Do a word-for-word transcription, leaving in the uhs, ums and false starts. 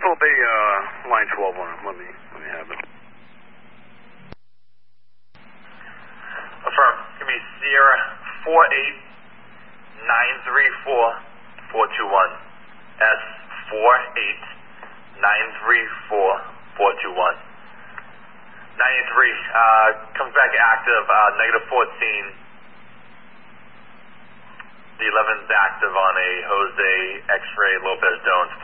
Will be uh, line twelve on it. Let me, let me have it. Affirm. Give me Sierra four eight nine three four four two one. S four eight nine three four four two one. ninety-three, uh, comes back active, uh, negative fourteen. The eleven's active on a Jose X-ray Lopez Jones.